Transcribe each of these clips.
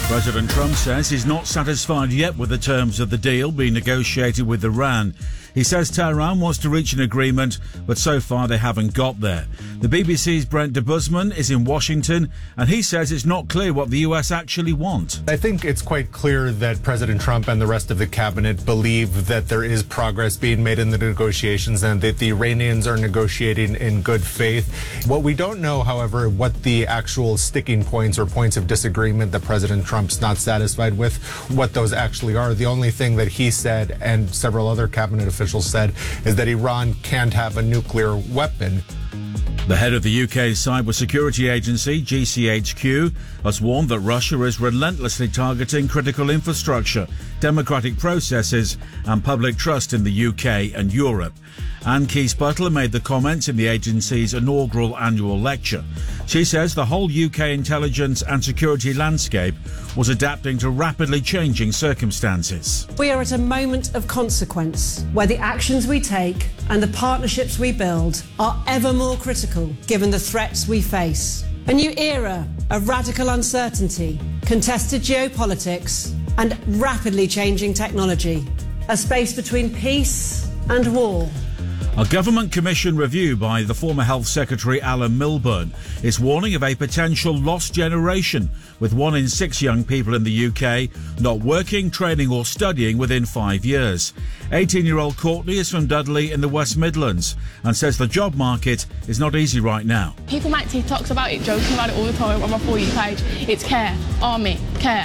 President Trump says he's not satisfied yet with the terms of the deal being negotiated with Iran. He says Tehran wants to reach an agreement, but so far they haven't got there. The BBC's Brent de Busman is in Washington, and he says it's not clear what the US actually want. I think it's quite clear that President Trump and the rest of the cabinet believe that there is progress being made in the negotiations and that the Iranians are negotiating in good faith. What we don't know, however, what the actual sticking points or points of disagreement that President Trump's not satisfied with, what those actually are. The only thing that he said and several other cabinet officials said is that Iran can't have a nuclear weapon. The head of the UK's cybersecurity agency, GCHQ, has warned that Russia is relentlessly targeting critical infrastructure, democratic processes and public trust in the UK and Europe. Anne Keyes-Butler made the comments in the agency's inaugural annual lecture. She says the whole UK intelligence and security landscape was adapting to rapidly changing circumstances. We are at a moment of consequence where the actions we take and the partnerships we build are ever more critical given the threats we face. A new era of radical uncertainty, contested geopolitics and rapidly changing technology. A space between peace and war. A government commission review by the former Health Secretary Alan Milburn is warning of a potential lost generation, with 1 in 6 young people in the UK not working, training or studying within 5 years. 18-year-old Courtney is from Dudley in the West Midlands and says the job market is not easy right now. People make TikToks about it, joking about it all the time on my For You page. It's care, army.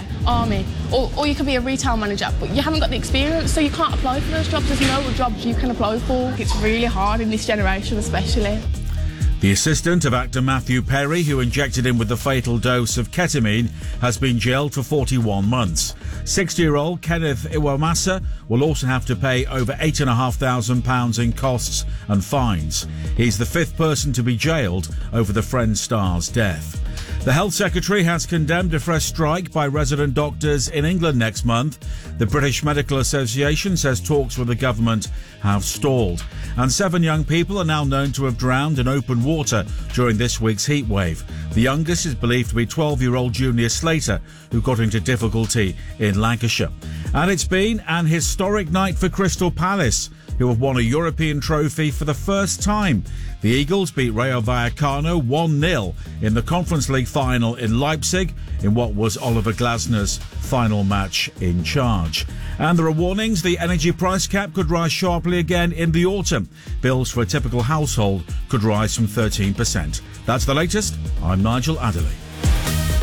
Or you could be a retail manager, but you haven't got the experience, so you can't apply for those jobs. There's no jobs you can apply for. It's really hard in this generation especially. The assistant of actor Matthew Perry, who injected him with the fatal dose of ketamine, has been jailed for 41 months. 60-year-old Kenneth Iwamasa will also have to pay over £8,500 in costs and fines. He's the 5th person to be jailed over the Friends star's death. The Health Secretary has condemned a fresh strike by resident doctors in England next month. The British Medical Association says talks with the government have stalled. And 7 young people are now known to have drowned in open water during this week's heat wave. The youngest is believed to be 12-year-old Junior Slater, who got into difficulty in Lancashire. And it's been an historic night for Crystal Palace, who have won a European trophy for the first time. The Eagles beat Rayo Vallecano 1-0 in the Conference League final in Leipzig in what was Oliver Glasner's final match in charge. And there are warnings the energy price cap could rise sharply again in the autumn. Bills for a typical household could rise from 13%. That's the latest. I'm Nigel Adderley.